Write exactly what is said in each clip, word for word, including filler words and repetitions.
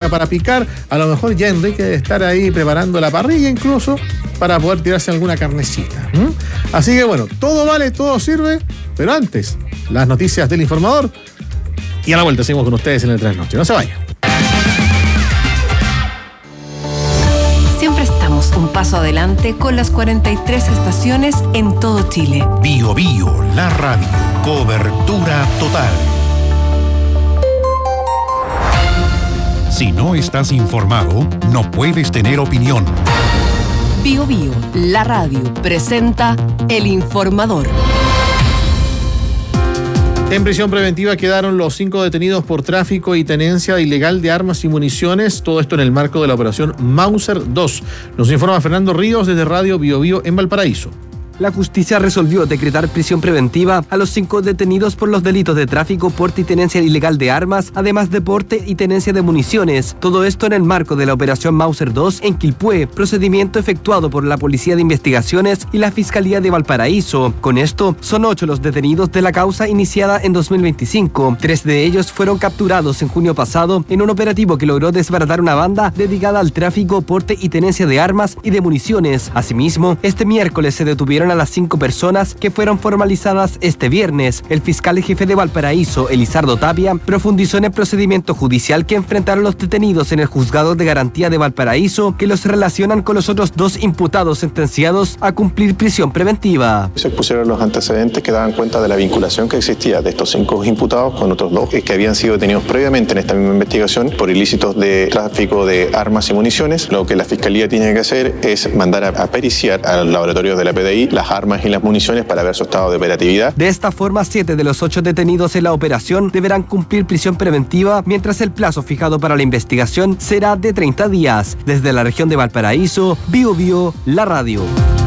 para picar. A lo mejor ya Enrique debe estar ahí preparando la parrilla incluso para poder tirarse alguna carnecita. ¿Mm? Así que bueno, todo vale, todo sirve, pero antes, las noticias del informador y a la vuelta seguimos con ustedes en el Trasnoche. No se vayan. Siempre estamos un paso adelante con las cuarenta y tres estaciones en todo Chile. Bio Bio, la radio, cobertura total. Si no estás informado, no puedes tener opinión. Bio Bio, la radio, presenta El Informador. En prisión preventiva quedaron los cinco detenidos por tráfico y tenencia ilegal de armas y municiones, todo esto en el marco de la operación Mauser dos. Nos informa Fernando Ríos desde Radio Bio Bio en Valparaíso. La justicia resolvió decretar prisión preventiva a los cinco detenidos por los delitos de tráfico, porte y tenencia ilegal de armas, además de porte y tenencia de municiones. Todo esto en el marco de la operación Mauser dos en Quilpué, procedimiento efectuado por la Policía de Investigaciones y la Fiscalía de Valparaíso. Con esto, son ocho los detenidos de la causa iniciada en dos mil veinticinco. Tres de ellos fueron capturados en junio pasado en un operativo que logró desbaratar una banda dedicada al tráfico, porte y tenencia de armas y de municiones. Asimismo, este miércoles se detuvieron a las cinco personas que fueron formalizadas este viernes. El fiscal jefe de Valparaíso, Elizardo Tapia, profundizó en el procedimiento judicial que enfrentaron los detenidos en el Juzgado de Garantía de Valparaíso, que los relacionan con los otros dos imputados sentenciados a cumplir prisión preventiva. Se expusieron los antecedentes que daban cuenta de la vinculación que existía de estos cinco imputados con otros dos que habían sido detenidos previamente en esta misma investigación por ilícitos de tráfico de armas y municiones. Lo que la Fiscalía tiene que hacer es mandar a, a periciar a los laboratorios de la P D I las armas y las municiones para ver su estado de operatividad. De esta forma, siete de los ocho detenidos en la operación deberán cumplir prisión preventiva, mientras el plazo fijado para la investigación será de treinta días. Desde la región de Valparaíso, Bio Bio, la radio.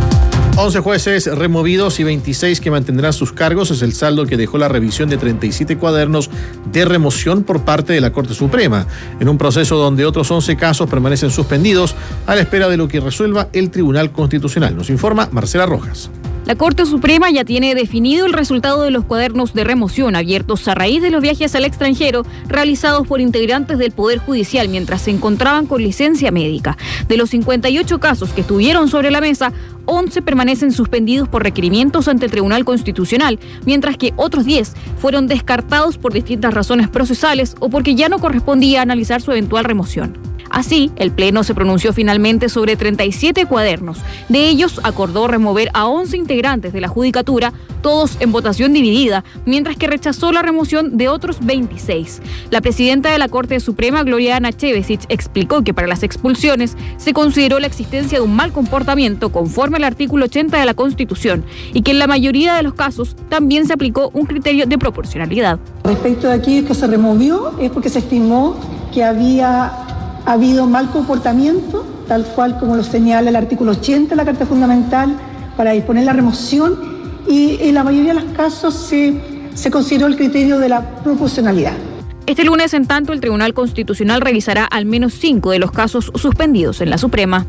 once jueces removidos y veintiséis que mantendrán sus cargos es el saldo que dejó la revisión de treinta y siete cuadernos de remoción por parte de la Corte Suprema, en un proceso donde otros once casos permanecen suspendidos a la espera de lo que resuelva el Tribunal Constitucional. Nos informa Marcela Rojas. La Corte Suprema ya tiene definido el resultado de los cuadernos de remoción abiertos a raíz de los viajes al extranjero realizados por integrantes del Poder Judicial mientras se encontraban con licencia médica. De los cincuenta y ocho casos que estuvieron sobre la mesa, once permanecen suspendidos por requerimientos ante el Tribunal Constitucional, mientras que otros diez fueron descartados por distintas razones procesales o porque ya no correspondía analizar su eventual remoción. Así, el Pleno se pronunció finalmente sobre treinta y siete cuadernos. De ellos, acordó remover a once integrantes de la Judicatura, todos en votación dividida, mientras que rechazó la remoción de otros veintiséis. La presidenta de la Corte Suprema, Gloriana Chevesic, explicó que para las expulsiones se consideró la existencia de un mal comportamiento conforme al artículo ochenta de la Constitución y que en la mayoría de los casos también se aplicó un criterio de proporcionalidad. Respecto de aquello que se removió es porque se estimó que había Ha habido mal comportamiento, tal cual como lo señala el artículo ochenta de la Carta Fundamental, para disponer la remoción, y en la mayoría de los casos se, se consideró el criterio de la proporcionalidad. Este lunes, en tanto, el Tribunal Constitucional revisará al menos cinco de los casos suspendidos en la Suprema.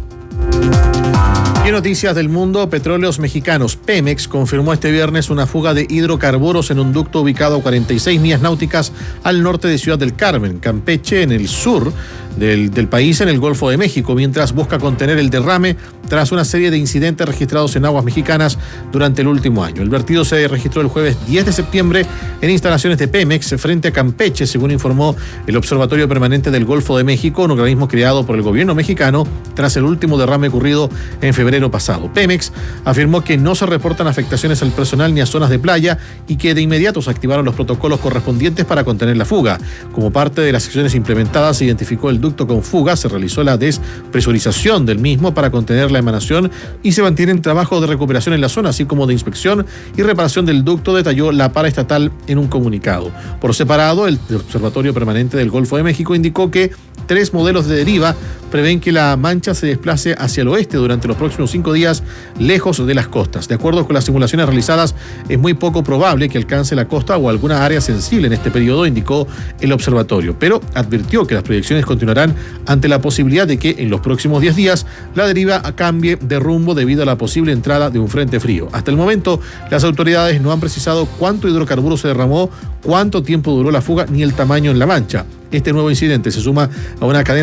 Y en noticias del mundo, Petróleos Mexicanos, Pemex, confirmó este viernes una fuga de hidrocarburos en un ducto ubicado a cuarenta y seis millas náuticas al norte de Ciudad del Carmen, Campeche, en el sur del, del país, en el Golfo de México, mientras busca contener el derrame tras una serie de incidentes registrados en aguas mexicanas durante el último año. El vertido se registró el jueves diez de septiembre en instalaciones de Pemex frente a Campeche, según informó el Observatorio Permanente del Golfo de México, un organismo creado por el gobierno mexicano tras el último derrame ocurrido en febrero pasado. Pemex afirmó que no se reportan afectaciones al personal ni a zonas de playa y que de inmediato se activaron los protocolos correspondientes para contener la fuga. Como parte de las acciones implementadas, se identificó el ducto con fuga, se realizó la despresurización del mismo para contener la emanación y se mantienen trabajos de recuperación en la zona, así como de inspección y reparación del ducto, detalló la paraestatal en un comunicado. Por separado, el Observatorio Permanente del Golfo de México indicó que tres modelos de deriva prevén que la mancha se desplace hacia el oeste durante los próximos cinco días, lejos de las costas. De acuerdo con las simulaciones realizadas, es muy poco probable que alcance la costa o alguna área sensible en este periodo, indicó el observatorio, pero advirtió que las proyecciones continuarán ante la posibilidad de que en los próximos diez días la deriva cambie de rumbo debido a la posible entrada de un frente frío. Hasta el momento, las autoridades no han precisado cuánto hidrocarburo se derramó, cuánto tiempo duró la fuga ni el tamaño en la mancha. Este nuevo incidente se suma a una cadena